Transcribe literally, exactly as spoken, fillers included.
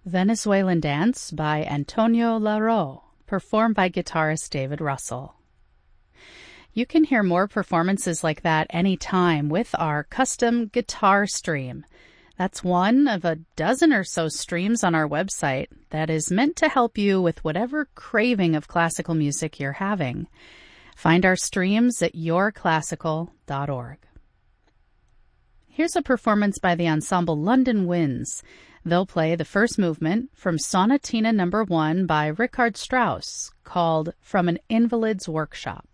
Venezuelan Dance by Antonio Laro, performed by guitarist David Russell. You can hear more performances like that anytime with our custom guitar stream. That's one of a dozen or so streams on our website that is meant to help you with whatever craving of classical music you're having. Find our streams at your classical dot org. Here's a performance by the ensemble London Winds. They'll play the first movement from Sonatina Number One by Richard Strauss, called From an Invalid's Workshop.